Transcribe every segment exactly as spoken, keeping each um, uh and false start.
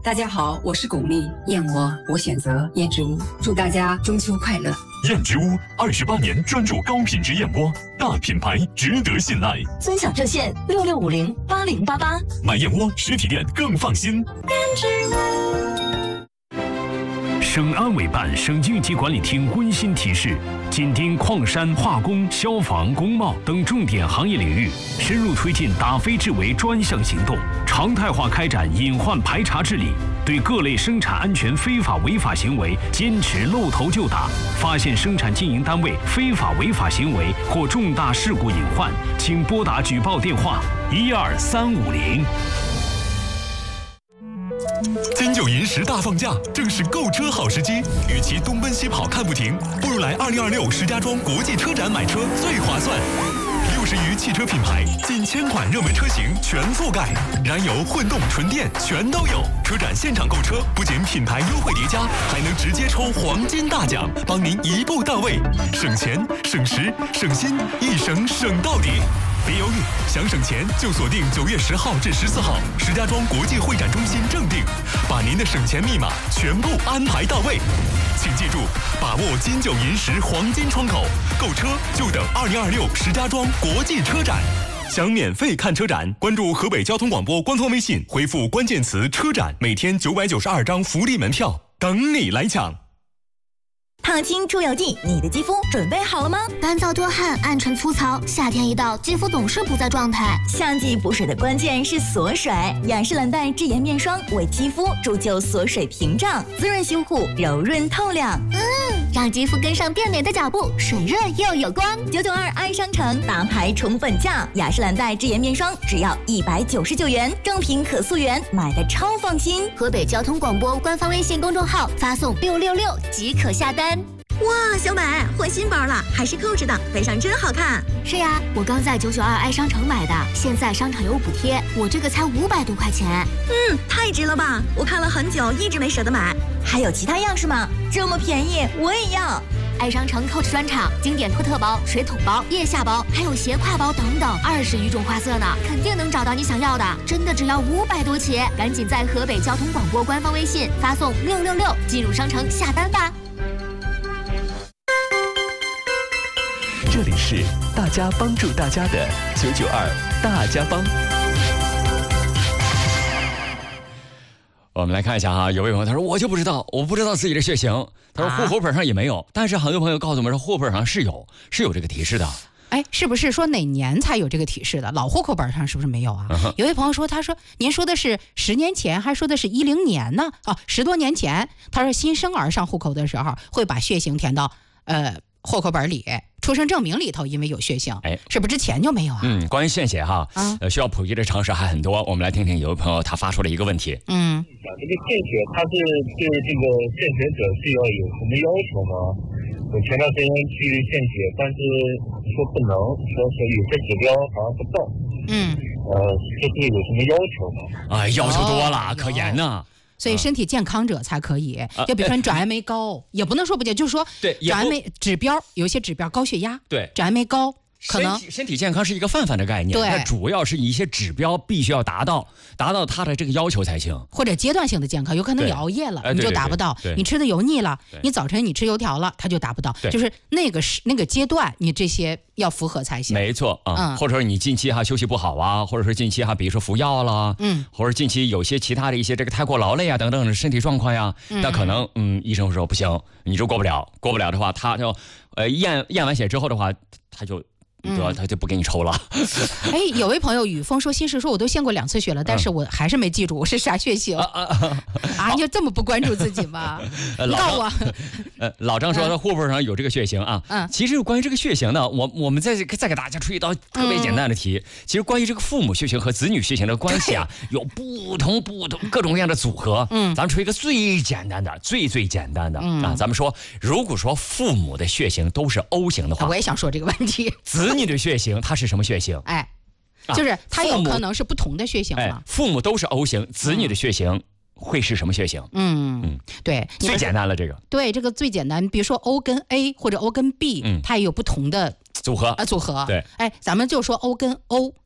大家好，我是巩俐，燕窝我选择燕之屋，祝大家中秋快乐。 燕之屋二十八年专注高品质燕窝，大品牌值得信赖。 尊享热线六六五零八零八八， 买燕窝实体店更放心。 燕之屋。 省安委办、省经济管理厅温馨提示：紧盯矿山、化工、消防、工贸等重点行业领域，深入推进打非治为专项行动，常态化开展隐患排查治理，对各类生产安全非法违法行为坚持露头就打。发现生产经营单位非法违法行为或重大事故隐患，请拨打举报电话一二三五零。 金九银十大放假，正是购车好时机。与其东奔西跑看不停，不如来二零二六石家庄国际车展买车最划算。六十余汽车品牌，近千款热门车型全覆盖，燃油、混动、纯电全都有。车展现场购车，不仅品牌优惠叠加，还能直接抽黄金大奖，帮您一步到位，省钱、省时、省心，一省省到底。别犹豫，想省钱就锁定九月十号至十四号石家庄国际会展中心正定，把您的省钱密码全部安排到位。请记住，把握金九银十黄金窗口，购车就等二零二六石家庄国际车展。想免费看车展，关注河北交通广播官方微信，回复关键词“车展”，每天九百九十二张福利门票，等你来抢。 烫青出油剂，你的肌肤准备好了吗？ 干燥多汗、暗沉粗糙，夏天一到，肌肤总是不在状态。 夏季补水的关键是锁水，雅诗兰黛智颜面霜为肌肤铸就锁水屏障，滋润修护，柔润透亮。 嗯，让肌肤跟上变美的脚步，水润又有光。 九九二爱商城大牌宠粉价，雅诗兰黛智颜面霜只要一百九十九元，正品可溯源，买的超放心。 河北交通广播官方微信公众号发送六六六即可下单。 哇，小美换新包了，还是扣子的，背上真好看。 是呀，我刚在九九二爱商城买的，现在商场有补贴，我这个才五百多块钱。 嗯，太值了吧！我看了很久，一直没舍得买。还有其他样式吗？这么便宜，我也要。 爱商城扣子专场，经典托特包、水桶包、腋下包，还有斜挎包等等，二十余种花色呢，肯定能找到你想要的。真的只要五百多起，赶紧在河北交通广播官方微信发送六六六进入商城下单吧。 这里是大家帮助大家的九九二大家帮。 我们来看一下哈，有位朋友他说我就不知道，我不知道自己的血型。他说户口本上也没有，啊、但是很多朋友告诉我们说户口本上是有，是有这个提示的。 哎，是不是说哪年才有这个提示的？老户口本上是不是没有啊？嗯、有位朋友说，他说您说的是十年前，还说的是一零年呢？哦，十多年前，他说新生儿上户口的时候会把血型填到呃户口本里。出生证明里头因为有血型，哎，是不是之前就没有啊？ 嗯，关于献血哈，啊、呃，需要普及的常识还很多。我们来听听有位朋友他发出了一个问题。 嗯，这个献血，它是对这个献血者是要有什么要求吗？我前段时间去献血，但是说不能，说是有些指标好像不到。嗯，呃，这是有什么要求吗？ 哎，要求多了，哦、可严呐。 所以身体健康者才可以，就比如说你转氨酶高，也不能说不健，就是说转氨酶指标有些指标高血压， 对， 转氨酶高。可能身体身体健康是一个泛泛的概念， 对， 它主要是一些指标必须要达到，达到它的这个要求才行。 或者阶段性的健康，有可能你熬夜了，你就达不到；你吃的油腻了，你早晨你吃油条了，它就达不到。就是那个是那个阶段，你这些要符合才行。 没错啊，嗯、或者说你近期哈休息不好啊，或者说近期哈比如说服药了，嗯，或者近期有些其他的一些这个太过劳累啊等等的身体状况呀，嗯、那可能嗯医生说不行，你就过不了，过不了的话，他就呃验验完血之后的话，他就。对吧？他就不给你抽了。 哎，有位朋友雨峰说，心事说我都献过两次血了，但是我还是没记住我是啥血型。啊啊啊！啊，你就这么不关注自己吗？你告诉我。 呃，老张说他户口上有这个血型啊。嗯。其实关于这个血型呢，我我们再再给大家出一道特别简单的题。嗯、其实关于这个父母血型和子女血型的关系啊，有不同不同各种各样的组合。嗯。咱们出一个最简单的、最最简单的、嗯、啊，咱们说，如果说父母的血型都是 O 型的话， 我也想说这个问题。 子你的血型它是什么血型？ 哎，就是它有可能是不同的血型嘛、哎。 父母都是 O 型，子女的血型会是什么血型？ 嗯嗯，对， 最简单了这个。 对，这个最简单。比如说 O 跟 A 或者 O 跟 B，、嗯、它也有不同的组合啊组合。 对， 哎，咱们就说 O 跟 O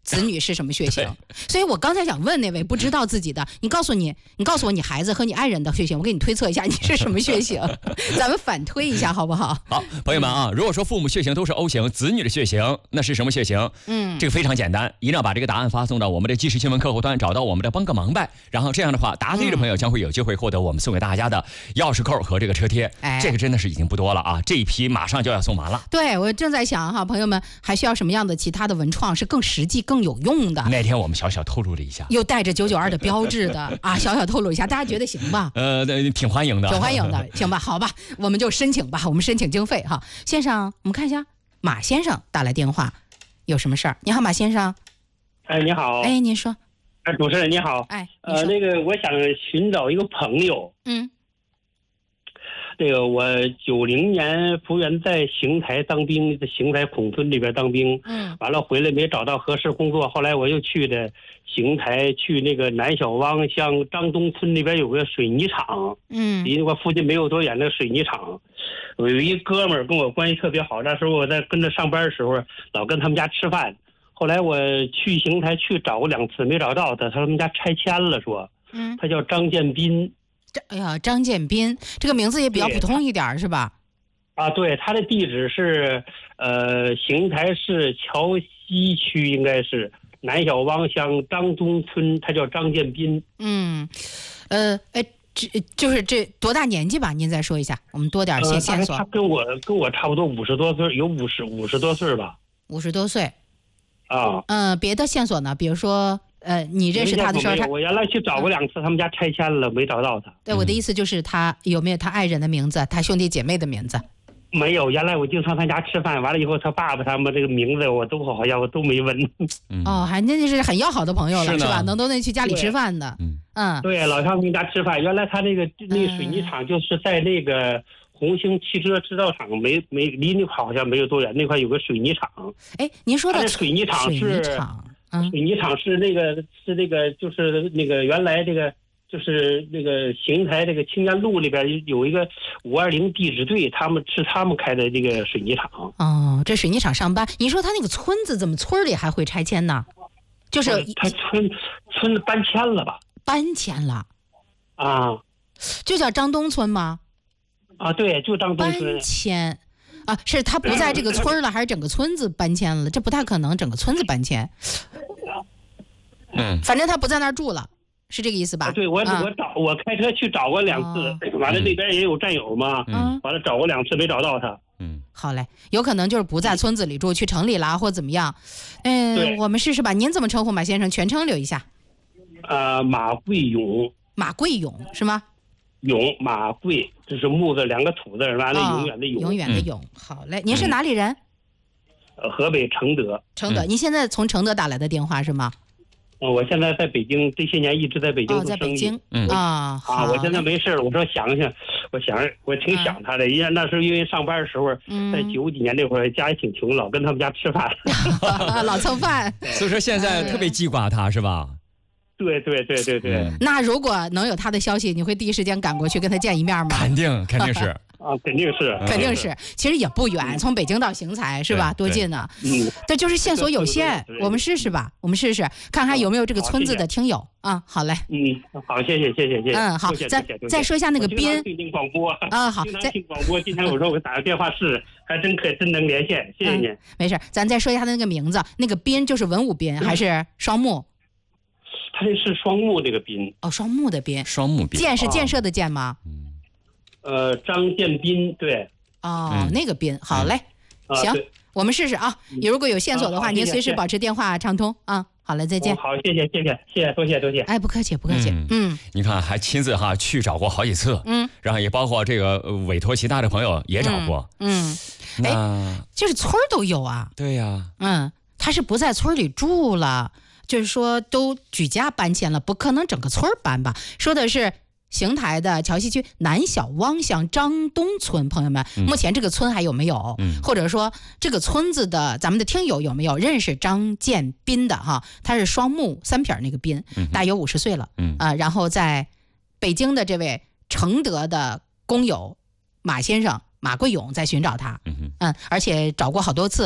子女是什么血型。所以我刚才想问那位不知道自己的，你告诉你，你告诉我你孩子和你爱人的血型，我给你推测一下你是什么血型，咱们反推一下好不好？ 好，朋友们啊，如果说父母血型都是 O 型，子女的血型那是什么血型？嗯，这个非常简单，一定要把这个答案发送到我们的即时新闻客户端，找到我们的帮个忙呗。然后这样的话，答对的朋友将会有机会获得我们送给大家的钥匙扣和这个车贴。哎，这个真的是已经不多了啊，这一批马上就要送完了。 对，我正在想哈，朋友们还需要什么样的其他的文创是更实际、更有用的？ 那天我们小小透露了一下， 又带着九九二的标志的啊，小小透露一下，大家觉得行吧？ 呃，挺欢迎的， 挺欢迎的，行吧？好吧，我们就申请吧，我们申请经费哈。先生，我们看一下马先生打来电话，有什么事儿？你好，马先生。 哎，你好。 哎，您说。 哎，主持人你好。 哎， 呃，那个我想寻找一个朋友。 嗯。 这个我九零年服员在邢台当兵，在邢台孔村里边当兵，嗯，完了回来没找到合适工作，后来我又去的邢台，去那个南小汪乡张东村那边有个水泥厂，嗯，离我附近没有多远的水泥厂，有一哥们儿跟我关系特别好，那时候我在跟着上班的时候，老跟他们家吃饭，后来我去邢台去找过两次没找到他，他们家拆迁了说，嗯，他叫张建斌。 哎呀，张建斌这个名字也比较普通一点是吧？ 啊，对，他的地址是呃邢台市桥西区，应该是南小汪乡张东村，他叫张建斌。 嗯，呃，哎，这就是这多大年纪吧？您再说一下，我们多点线线索。 呃、他跟我跟我差不多五十多岁，有五十五十多岁吧。 五十多岁。 啊。 嗯，别的线索呢？比如说。呃，你认识他的时候，他我原来去找过两次，他们家拆迁了，没找到他。 对，我的意思就是他有没有他爱人的名字，他兄弟姐妹的名字？ 没有，原来我经常他家吃饭，完了以后他爸爸他们这个名字我都好像我都没问。 哦，还那就是很要好的朋友了，是吧？能都能去家里吃饭的。嗯嗯， 对，老上他们家吃饭。原来他那个那个水泥厂就是在那个红星汽车制造厂，没没离那块好像没有多远，那块有个水泥厂。 哎，您说的水泥厂是？ 嗯、 水泥厂是那个是那个就是那个原来这个就是那个邢台这个青年路里边有一个五二零地质队，他们是他们开的这个水泥厂。 哦，这水泥厂上班，你说他那个村子怎么村里还会拆迁呢？就是他村村子搬迁了吧？ 搬迁了啊， 就叫张东村吗？ 啊，对，就张东村。 搬迁。啊，是他不在这个村了，还是整个村子搬迁了？这不太可能，整个村子搬迁。 嗯， 反正他不在那儿住了，是这个意思吧？ 啊、对我、啊、我找我开车去找过两次，哦、完了那边也有战友嘛，嗯，完了找过两次没找到他。 嗯， 好嘞，有可能就是不在村子里住，去城里啦或怎么样。嗯，我们试试吧。您怎么称呼马先生？全称留一下。 呃，马贵勇。 马贵勇是吗？ 永马贵，这是木字两个土字，完了永远的永， 永远的永。好嘞，您是哪里人？ 呃，河北承德。 承德，您现在从承德打来的电话是吗？ 呃，我现在在北京，这些年一直在北京做生意。哦，在北京。嗯啊啊，我现在没事了，我说想想，我想我挺想他的，因为那时候因为上班的时候，在九几年那会儿家也挺穷，老跟他们家吃饭， 老蹭饭。 所以说现在特别记挂他是吧？ 对对对对对、嗯。 那如果能有他的消息，你会第一时间赶过去跟他见一面吗？ 肯定，肯定是啊，肯定是， 肯定是。其实也不远，从北京到邢台是吧？多近呢？嗯。但就是线索有限，我们试试吧，我们试试看看有没有这个村子的听友啊。好嘞。 嗯，好，谢谢谢谢谢谢。 嗯，好，再再说一下那个斌。 听听广播啊，好， 经常听广播。今天我说我打个电话试，还真可真能连线，谢谢您。 没事，咱再说一下他那个名字，那个斌就是文武斌还是双木？ 他这是双木这个斌哦，双木的斌， 双木斌， 建是建设的建吗？ 嗯，呃，张建斌，对， 哦，嗯、那个斌，好嘞，嗯、行、啊，我们试试啊。如果有线索的话，啊、您随时保持电话畅通啊。好嘞，再见。 哦、好，谢谢，谢谢，谢谢，多谢，多谢。 哎，不客气，不客气。嗯， 嗯你看，还亲自哈去找过好几次，嗯，然后也包括这个委托其他的朋友也找过， 嗯，哎、嗯，就是村都有啊。 对呀、啊， 嗯，他是不在村里住了。就是说都举家搬迁了，不可能整个村搬吧？说的是邢台的桥西区南小汪乡张东村，朋友们，嗯、目前这个村还有没有？嗯、或者说这个村子的咱们的听友有没有认识张建斌的哈？他是双木三撇那个斌，嗯、大约五十岁了，嗯啊、呃，然后在北京的这位承德的工友马先生马贵勇在寻找他，嗯嗯，而且找过好多次了。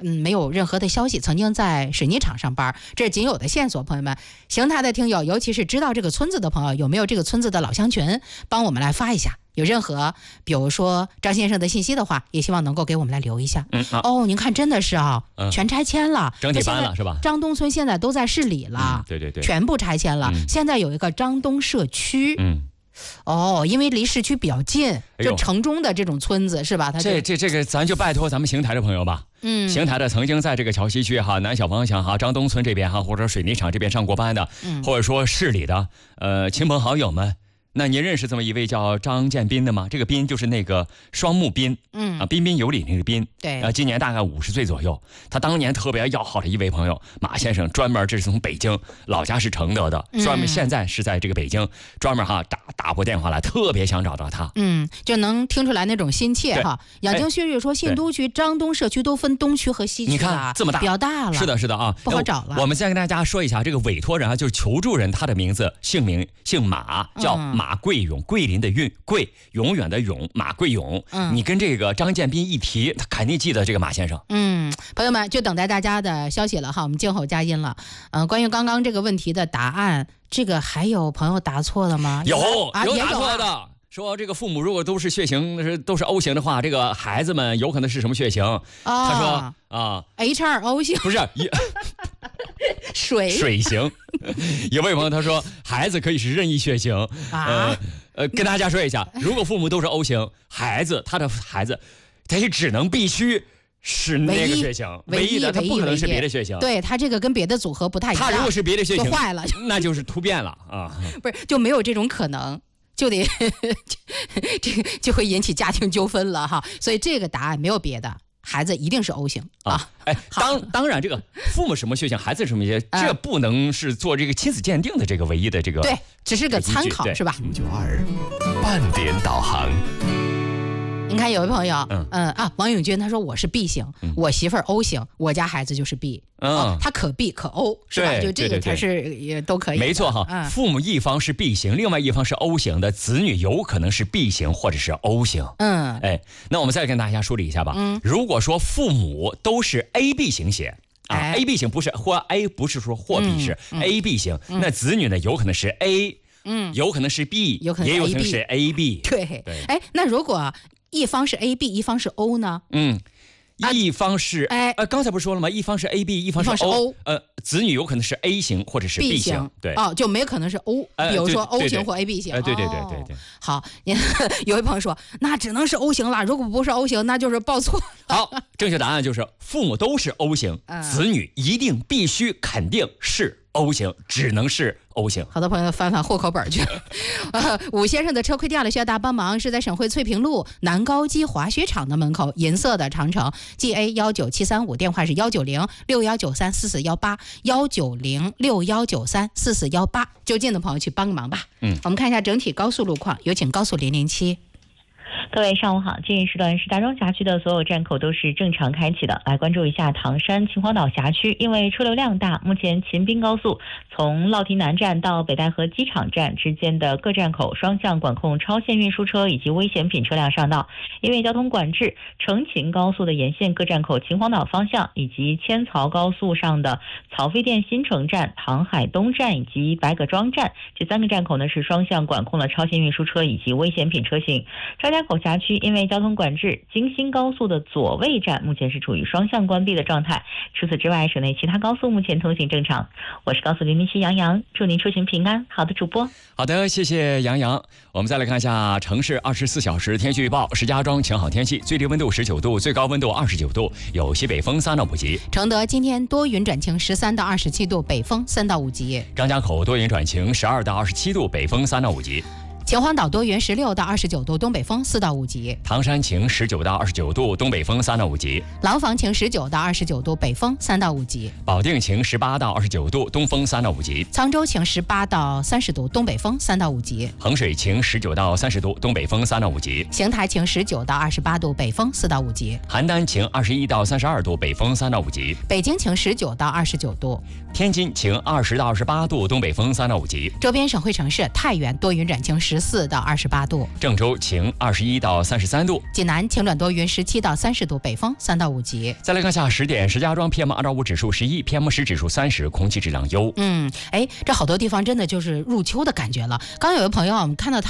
嗯，没有任何的消息，曾经在水泥厂上班，这是仅有的线索。朋友们，邢台的听友，尤其是知道这个村子的朋友，有没有这个村子的老乡群，帮我们来发一下。有任何比如说张先生的信息的话，也希望能够给我们来留一下。 嗯，啊、 哦，您看真的是啊、嗯，全拆迁了， 整体搬了是吧？ 张东村现在都在市里了， 嗯、对对对， 全部拆迁了、嗯。现在有一个张东社区， 嗯， 哦，因为离市区比较近，就城中的这种村子是吧？它这这这个咱就拜托咱们邢台的朋友吧。嗯，邢台的曾经在这个桥西区哈、南小方向哈、张东村这边哈，或者水泥厂这边上过班的，嗯、或者说市里的呃亲朋好友们。那您认识这么一位叫张建斌的吗？这个斌就是那个双木斌，嗯啊，彬彬有礼那个斌， 对啊，今年大概五十岁左右。他当年特别要好的一位朋友马先生，专门这是从北京，老家是承德的，专门现在是在这个北京，专门哈打打过电话来，特别想找到他。 嗯，就能听出来那种心切哈。养精蓄锐说，信都区、张东社区都分东区和西区， 你看这么大， 比较大了。 是的，是的啊， 不好找了。 我们再跟大家说一下，这个委托人啊，就是求助人，他的名字姓名姓马，叫马贵勇，桂林的运，桂永远的永，马贵勇。嗯，你跟这个张建斌一提，他肯定记得这个马先生。 嗯，朋友们就等待大家的消息了哈，我们静候佳音了。嗯、呃，关于刚刚这个问题的答案，这个还有朋友答错了吗？ 有， 啊、 有答错的。啊说这个父母如果都是血型都是 O 型的话，这个孩子们有可能是什么血型？哦、他说啊 ，H 二 O 型不是水水型。有位朋友他说孩子可以是任意血型。啊、呃呃，跟大家说一下，如果父母都是 O 型，孩子他的孩子他也只能必须是那个血型，唯一的，他不可能是别的血型。 对，他这个跟别的组合不太一样。 他如果是别的血型， 就坏了， 那就是突变了啊！ 不是，就没有这种可能。就得这个就会引起家庭纠纷了哈，所以这个答案没有别的，孩子一定是 O 型啊。 哎，当当然这个父母什么血型，孩子什么血型，嗯、这不能是做这个亲子鉴定的这个唯一的这个， 对，只是个参考是吧？ 九九二半点导航。 您看有位朋友，嗯嗯啊，王永军他说我是 B 型，嗯、我媳妇儿 O 型，我家孩子就是 B，嗯、哦，他可 B 可 O 是吧？就这个才是也都可以。 没错哈，嗯、父母一方是 B 型，另外一方是 O 型的，子女有可能是 B 型或者是 O 型。嗯，哎，那我们再跟大家梳理一下吧。嗯，如果说父母都是 A B 型血。啊、哎、，A B 型不是或 A 不是说或 B 是、嗯、A B 型、嗯，那子女呢有可能是 A， 嗯，有可能是 B， 有可能也有可能是 A B。 对对，哎，那如果一方是 A B， 一方是 O 呢？ 嗯，一方是哎，呃，刚才不是说了吗？一方是 A B， 一方是 O， 呃，子女有可能是 A 型或者是 B 型，对， 哦，就没可能是 O，、呃、比如说 O 型或 A B 型。 哎、呃，对对对对对。 好，有位朋友说，那只能是 O 型了，如果不是 O 型，那就是报错。 好，正确答案就是父母都是 O 型，嗯、子女一定必须肯定是 O 型，只能是 O 型。 好多朋友翻翻户口本去了。呃，武先生的车亏掉了，需要大帮忙，是在省会翠屏路南高基滑雪场的门口，银色的长城 G A 一九七三五，电话是幺九零六幺九三四四幺八幺九零六幺九三四四幺八，就近的朋友去帮个忙吧。嗯，我们看一下整体高速路况，有请高速零零七。 各位上午好，这一时段是大庄辖区的所有站口都是正常开启的。来关注一下唐山秦皇岛辖区，因为车流量大，目前秦滨高速从乐堤南站到北戴河机场站之间的各站口双向管控超限运输车以及危险品车辆上道。因为交通管制，成秦高速的沿线各站口秦皇岛方向以及千曹高速上的曹妃甸新城站、唐海东站以及白葛庄站这三个站口呢是双向管控了超限运输车以及危险品车型。张家口辖区因为交通管制，京新高速的左卫站目前是处于双向关闭的状态。除此之外，省内其他高速目前通行正常。我是高速零零七杨洋，祝您出行平安。好的，主播。 好的，谢谢杨洋。我们再来看一下城市二十四小时天气预报。石家庄晴好天气，最低温度十九度，最高温度二十九度，有西北风三到五级。 承德今天多云转晴，十三到二十七度，北风三到五级。 张家口多云转晴，十二到二十七度，北风三到五级。 秦皇岛多云，十六到二十九度，东北风四到五级。 唐山晴，十九到二十九度，东北风三到五级。 廊坊晴，十九到二十九度，北风三到五级。 保定晴，十八到二十九度，东风三到五级。 沧州晴，十八到三十度，东北风三到五级。 衡水晴，十九到三十度，东北风三到五级。 邢台晴，十九到二十八度，北风四到五级。 邯郸晴，二十一到三十二度，北风三到五级。 北京晴，十九到二十九度。 天津晴，二十到二十八度，东北风三到五级。 周边省会城市太原多云转晴，十四到二十八度。 郑州晴，二十一到三十三度。 济南晴转多云，十七到三十度，北风三到五级。 再来看下十点，石家庄 P M 二点五 指数十一 ，P M 十 指数三十，空气质量优。 嗯，哎，这好多地方真的就是入秋的感觉了。刚有个朋友，我们看到他。